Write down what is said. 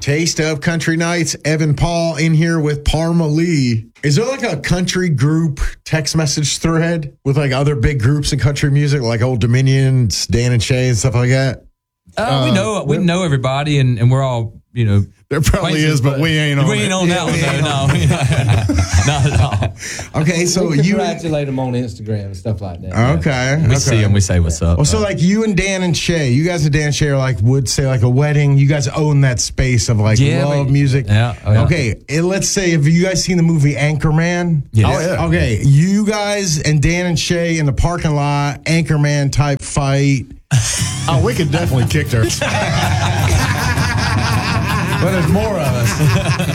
Taste of Country Nights. Evan Paul in here with Parma Lee. Is there like a country group text message thread with like other big groups in country music, like Old Dominion, Dan and Shay and stuff like that? We know everybody, and we're all, There probably is, but we ain't on We ain't on that one, though. No. Not at all. Okay, so We you congratulate them on Instagram and stuff like that. Okay. We see them, we say what's up. Well, so like you and Dan and Shay, you guys and Dan and Shay are like, would say like a wedding. You guys own that space of like love music. Yeah. Oh, yeah. Okay, and let's say, have you guys seen the movie Anchorman? Yes. Oh, yeah. Okay, you guys and Dan and Shay in the parking lot, Anchorman type fight. Oh, we could definitely kick her. But there's more of us.